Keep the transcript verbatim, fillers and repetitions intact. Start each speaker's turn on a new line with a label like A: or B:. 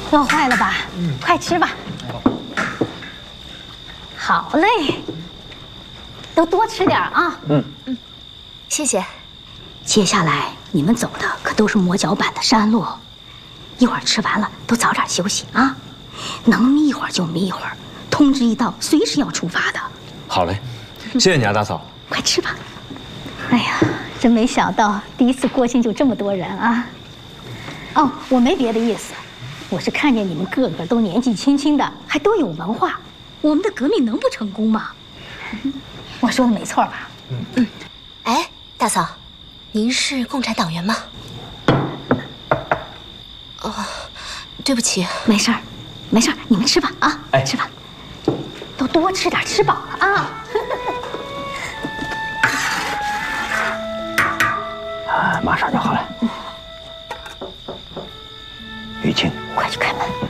A: 饿坏了吧？嗯，快吃吧。好嘞，都多吃点啊。
B: 嗯
C: 嗯，谢谢。
A: 接下来你们走的可都是磨脚板的山路，一会儿吃完了都早点休息啊，能眯一会儿就眯一会儿，通知一到，随时要出发的。
B: 好嘞，谢谢你啊，大嫂。
A: 快吃吧。哎呀，真没想到第一次过庆就这么多人啊。哦，我没别的意思，我是看见你们个个都年纪轻轻的，还都有文化，我们的革命能不成功吗？我说的没错吧？
C: 嗯嗯。哎，大嫂，您是共产党员吗？哦，对不起。
A: 没事儿，没事儿，你们吃吧啊，
B: 哎，
A: 吃吧，都多吃点，吃饱了啊。
D: 啊，马上就好了。雨晴，
A: 快去开门。